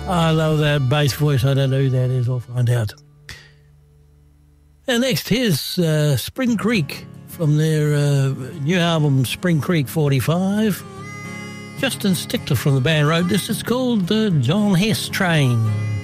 I love that bass voice. I don't know who that is. I'll find out. And next, here's Spring Creek from their new album, Spring Creek 45. Justin Stickler from the band wrote this. It's called John Hess Train.